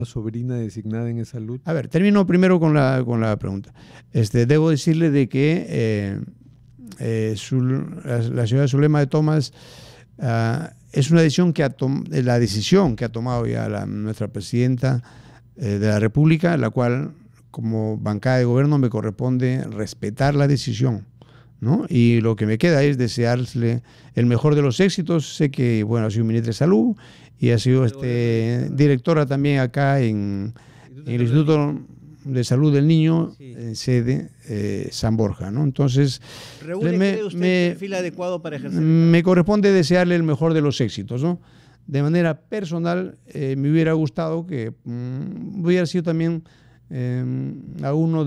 sobrina designada en salud? A ver, termino primero con la pregunta. Debo decirle de que la señora Zulema de Tomás es una decisión la decisión que ha tomado ya nuestra presidenta de la República, la cual como bancada de gobierno me corresponde respetar la decisión, ¿no? Y lo que me queda es desearle el mejor de los éxitos. Sé que, bueno, ha sido ministra de Salud y ha sido directora también acá en el Instituto de Salud del Niño, sí, en sede San Borja, ¿no? Entonces, ¿cree usted el perfil adecuado para ejercer? Me corresponde desearle el mejor de los éxitos, ¿no? De manera personal, me hubiera gustado que hubiera sido también a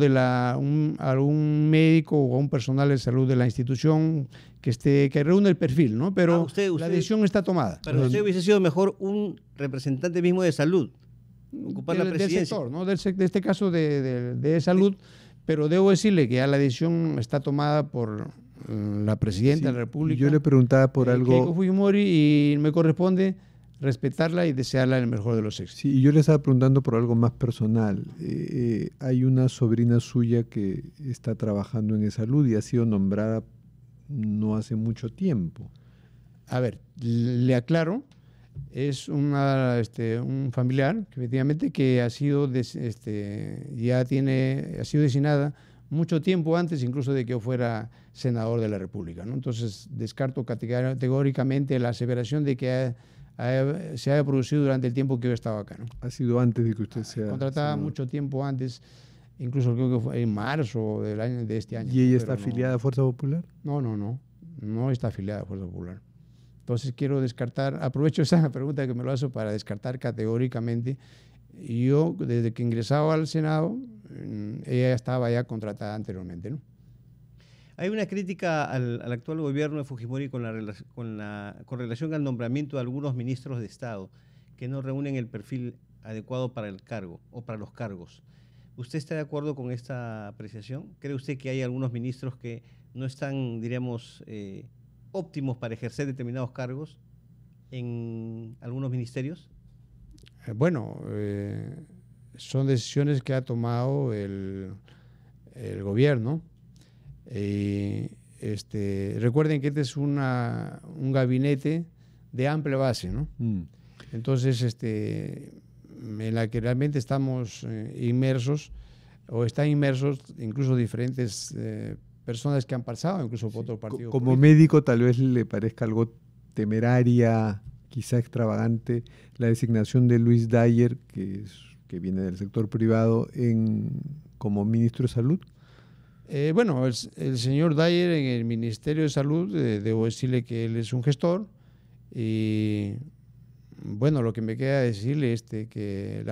algún médico o a un personal de salud de la institución que reúne el perfil, ¿no? Pero la decisión está tomada. Para usted hubiese sido mejor un representante mismo de salud ocupar la presidencia. Del sector, ¿no? De este caso de salud, pero debo decirle que ya la decisión está tomada por la presidenta de la República. Yo le preguntaba por algo. Keiko Fujimori, y me corresponde respetarla y desearla el mejor de los éxitos. Sí, y yo le estaba preguntando por algo más personal. Hay una sobrina suya que está trabajando en salud y ha sido nombrada no hace mucho tiempo. A ver, le aclaro, es un familiar que efectivamente que ha sido ha sido designada mucho tiempo antes incluso de que yo fuera senador de la República, ¿no? Entonces descarto categóricamente la aseveración de que se haya producido durante el tiempo que yo estaba acá, ¿no? Ha sido antes de que usted sea contratada senador. Mucho tiempo antes, incluso creo que fue en marzo de este año. ¿Y ella está afiliada a Fuerza Popular? No está afiliada a Fuerza Popular. Entonces quiero descartar, aprovecho esa pregunta que me lo hace para descartar categóricamente. Yo, desde que ingresaba al Senado, ella estaba ya contratada anteriormente, ¿no? Hay una crítica al actual gobierno de Fujimori con relación al nombramiento de algunos ministros de Estado que no reúnen el perfil adecuado para el cargo o para los cargos. ¿Usted está de acuerdo con esta apreciación? ¿Cree usted que hay algunos ministros que no están, diríamos, óptimos para ejercer determinados cargos en algunos ministerios? Son decisiones que ha tomado el gobierno. Recuerden que este es un gabinete de amplia base, ¿no? Entonces, en la que realmente estamos inmersos, o están inmersos incluso diferentes personas que han pasado, incluso por otro partido. Como político. médico tal vez le parezca algo temeraria, quizá extravagante, la designación de Luis Dyer, que viene del sector privado, como ministro de Salud. El señor Dyer en el Ministerio de Salud, debo decirle que él es un gestor y lo que me queda decirle es que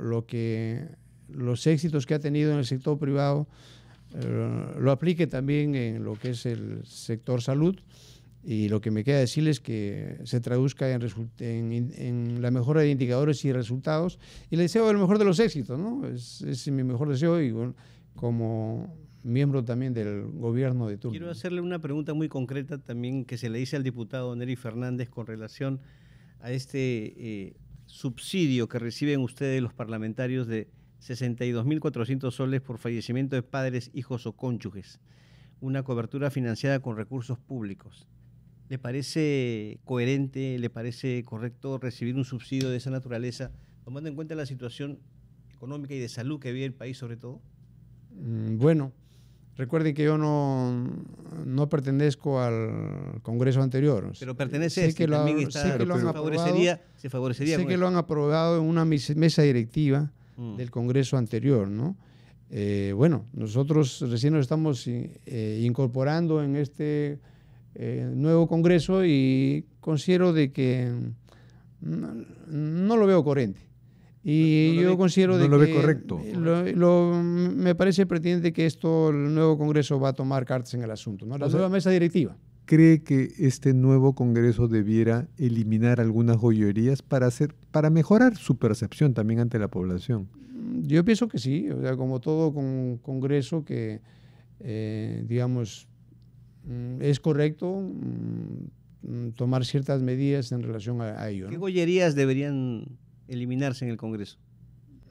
los éxitos que ha tenido en el sector privado lo aplique también en lo que es el sector salud, y lo que me queda decirle es que se traduzca en la mejora de indicadores y resultados, y le deseo el mejor de los éxitos, ¿no? Es mi mejor deseo, y como miembro también del gobierno de turno. Quiero hacerle una pregunta muy concreta también que se le dice al diputado Nery Fernández con relación a subsidio que reciben ustedes los parlamentarios de 62.400 soles por fallecimiento de padres, hijos o cónyuges, una cobertura financiada con recursos públicos. ¿Le parece coherente, le parece correcto recibir un subsidio de esa naturaleza, tomando en cuenta la situación económica y de salud que vive el país sobre todo? Recuerden que yo no pertenezco al Congreso anterior. Pero pertenece se favorecería. Sé que lo han aprobado en una mesa directiva del Congreso anterior, ¿no? Nosotros recién nos estamos incorporando en este nuevo Congreso, y considero de que no lo veo coherente. Y yo considero de que... No lo ve correcto. Me parece pertinente que el nuevo Congreso va a tomar cartas en el asunto, ¿no? La nueva mesa directiva. ¿Cree que este nuevo Congreso debiera eliminar algunas joyerías para mejorar su percepción también ante la población? Yo pienso que sí, o sea, como todo Congreso que, es correcto tomar ciertas medidas en relación a ello, ¿no? ¿Qué joyerías deberían eliminarse en el Congreso?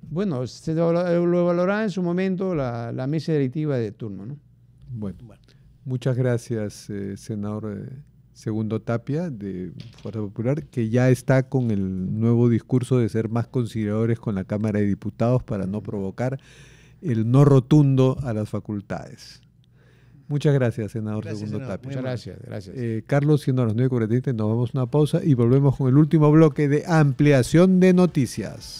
Bueno, lo evaluará en su momento la mesa directiva de turno, ¿no? Bueno, muchas gracias, senador Segundo Tapia, de Fuerza Popular, que ya está con el nuevo discurso de ser más consideradores con la Cámara de Diputados para no provocar el no rotundo a las facultades. Muchas gracias, senador Segundo Tapia. Muchas gracias. Carlos, siendo las 9:47, nos vamos a una pausa y volvemos con el último bloque de ampliación de noticias.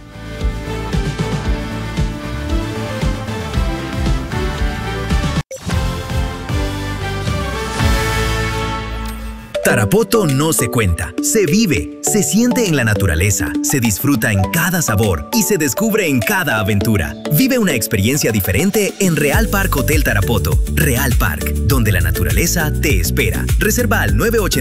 Tarapoto no se cuenta, se vive, se siente en la naturaleza, se disfruta en cada sabor y se descubre en cada aventura. Vive una experiencia diferente en Real Park Hotel Tarapoto. Real Park, donde la naturaleza te espera. Reserva al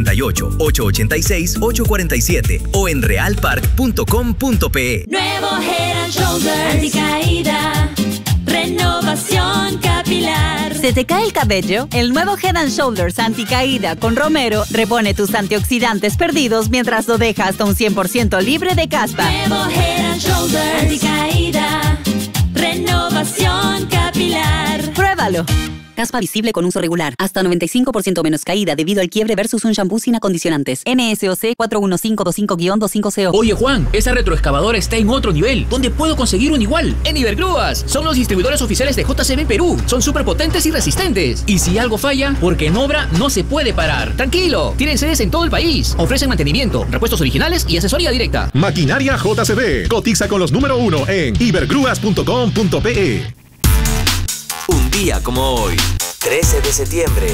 988-886-847 o en realpark.com.pe. Nuevo Head and Shoulders anticaída, renovación capilar. ¿Se te cae el cabello? El nuevo Head and Shoulders anticaída con Romero repone tus antioxidantes perdidos mientras lo deja hasta un 100% libre de caspa. Nuevo Head and Shoulders anticaída, renovación capilar. Pruébalo. Caspa visible con uso regular. Hasta 95% menos caída debido al quiebre versus un shampoo sin acondicionantes. NSOC 41525-250. Oye Juan, esa retroexcavadora está en otro nivel. ¿Dónde puedo conseguir un igual? En Ibergrúas. Son los distribuidores oficiales de JCB Perú. Son súper potentes y resistentes. Y si algo falla, porque en obra no se puede parar. Tranquilo, tienen sedes en todo el país. Ofrecen mantenimiento, repuestos originales y asesoría directa. Maquinaria JCB. Cotiza con los número 1 en ibergrúas.com.pe. Un día como hoy, 13 de septiembre,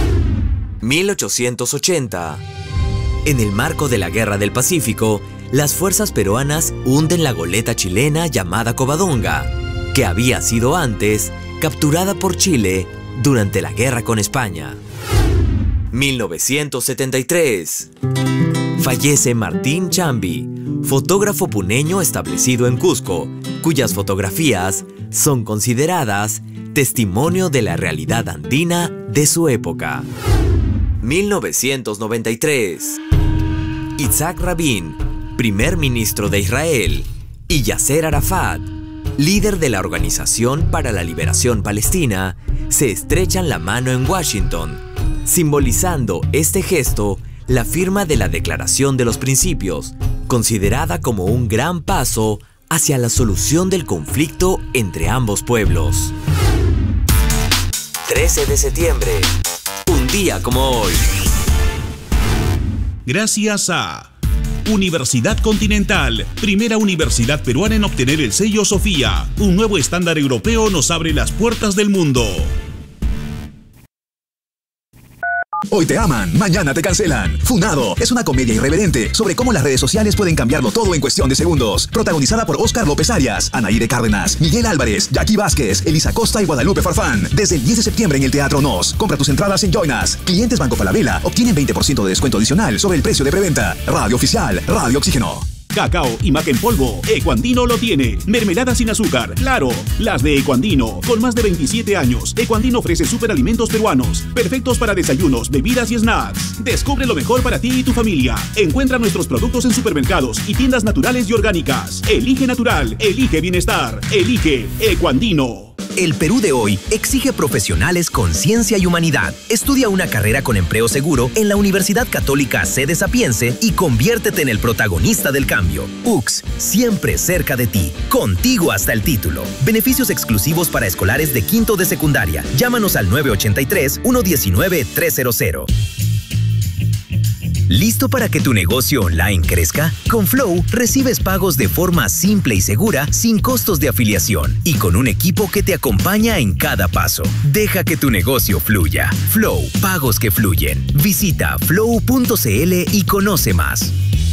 1880. En el marco de la Guerra del Pacífico, las fuerzas peruanas hunden la goleta chilena llamada Covadonga, que había sido antes capturada por Chile durante la guerra con España. 1973. Fallece Martín Chambi, fotógrafo puneño establecido en Cusco, cuyas fotografías son consideradas testimonio de la realidad andina de su época. 1993. Itzhak Rabin, primer ministro de Israel, y Yasser Arafat, líder de la Organización para la Liberación Palestina, se estrechan la mano en Washington, simbolizando este gesto la firma de la Declaración de los Principios, considerada como un gran paso hacia la solución del conflicto entre ambos pueblos. 13 de septiembre, un día como hoy. Gracias a Universidad Continental, primera universidad peruana en obtener el sello Sofía. Un nuevo estándar europeo nos abre las puertas del mundo. Hoy te aman, mañana te cancelan. Funado es una comedia irreverente sobre cómo las redes sociales pueden cambiarlo todo en cuestión de segundos. Protagonizada por Óscar López Arias, Anaíre Cárdenas, Miguel Álvarez, Jackie Vázquez, Elisa Costa y Guadalupe Farfán. Desde el 10 de septiembre en el Teatro Nos. Compra tus entradas en Joinas. Clientes Banco Falabella obtienen 20% de descuento adicional sobre el precio de preventa. Radio Oficial, Radio Oxígeno. Cacao y maca en polvo, Ecuandino lo tiene. Mermelada sin azúcar, claro, las de Ecuandino. Con más de 27 años, Ecuandino ofrece superalimentos peruanos, perfectos para desayunos, bebidas y snacks. Descubre lo mejor para ti y tu familia. Encuentra nuestros productos en supermercados y tiendas naturales y orgánicas. Elige natural, elige bienestar, elige Ecuandino. El Perú de hoy exige profesionales con ciencia y humanidad. Estudia una carrera con empleo seguro en la Universidad Católica Sede Sapiense y conviértete en el protagonista del cambio. UCS, siempre cerca de ti, contigo hasta el título. Beneficios exclusivos para escolares de quinto de secundaria. Llámanos al 983-119-300. ¿Listo para que tu negocio online crezca? Con Flow recibes pagos de forma simple y segura, sin costos de afiliación y con un equipo que te acompaña en cada paso. Deja que tu negocio fluya. Flow, pagos que fluyen. Visita flow.cl y conoce más.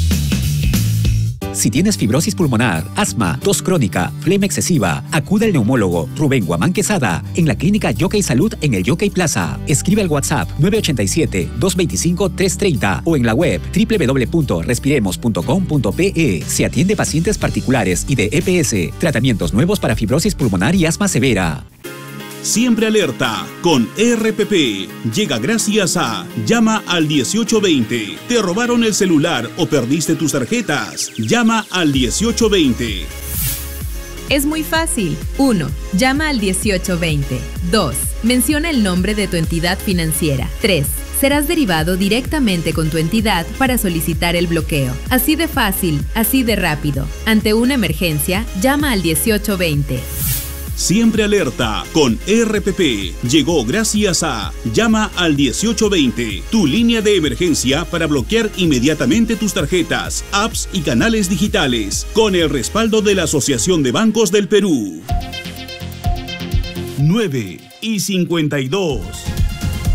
Si tienes fibrosis pulmonar, asma, tos crónica, flema excesiva, acude al neumólogo Rubén Guamán Quesada en la clínica Yockey Salud en el Yockey Plaza. Escribe al WhatsApp 987-225-330 o en la web www.respiremos.com.pe. Se atiende pacientes particulares y de EPS. Tratamientos nuevos para fibrosis pulmonar y asma severa. Siempre alerta con RPP. Llega gracias a Llama al 1820. ¿Te robaron el celular o perdiste tus tarjetas? Llama al 1820. Es muy fácil. 1. Llama al 1820. 2. Menciona el nombre de tu entidad financiera. 3. Serás derivado directamente con tu entidad para solicitar el bloqueo. Así de fácil, así de rápido. Ante una emergencia, llama al 1820. Siempre alerta con RPP. Llegó gracias a Llama al 1820, tu línea de emergencia para bloquear inmediatamente tus tarjetas, apps y canales digitales, con el respaldo de la Asociación de Bancos del Perú. 9:52.